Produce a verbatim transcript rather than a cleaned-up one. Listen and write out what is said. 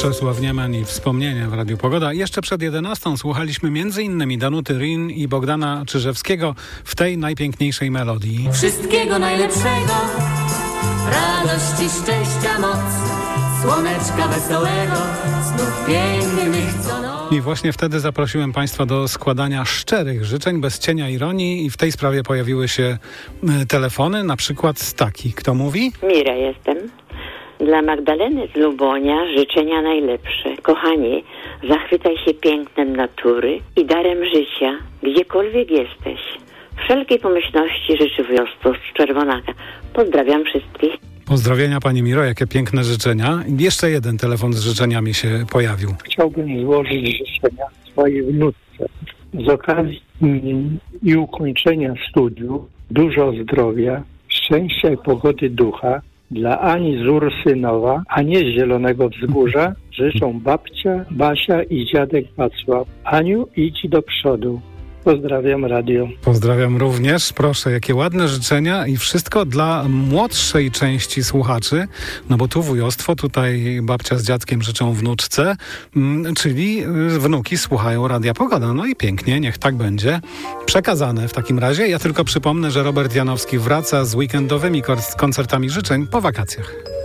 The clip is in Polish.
Czesław Niemen i wspomnienia w Radiu Pogoda. Jeszcze przed jedenastą słuchaliśmy między innymi Danuty Rin i Bogdana Czyżewskiego w tej najpiękniejszej melodii. Wszystkiego najlepszego, radości, szczęścia, moc, słoneczka wesołego, snów pięknych co noc. I właśnie wtedy zaprosiłem Państwa do składania szczerych życzeń, bez cienia ironii, i w tej sprawie pojawiły się telefony, na przykład taki. Kto mówi? Mira jestem. Dla Magdaleny z Lubonia życzenia najlepsze. Kochani, zachwycaj się pięknem natury i darem życia, gdziekolwiek jesteś. Wszelkiej pomyślności życzy wiosło z Czerwonaka. Pozdrawiam wszystkich. Pozdrowienia Pani Miro, jakie piękne życzenia. I jeszcze jeden telefon z życzeniami się pojawił. Chciałbym złożyć życzenia swojej wnuczce. Z okazji mm, i ukończenia studiów dużo zdrowia, szczęścia i pogody ducha. Dla Ani z Ursynowa, a nie z Zielonego Wzgórza, życzą babcia, Basia i dziadek Wacław. Aniu, idź do przodu. Pozdrawiam radio. Pozdrawiam również. Proszę, jakie ładne życzenia i wszystko dla młodszej części słuchaczy, no bo tu wujostwo, tutaj babcia z dziadkiem życzą wnuczce, czyli wnuki słuchają Radia Pogoda. No i pięknie, niech tak będzie. Przekazane w takim razie. Ja tylko przypomnę, że Robert Janowski wraca z weekendowymi koncertami życzeń po wakacjach.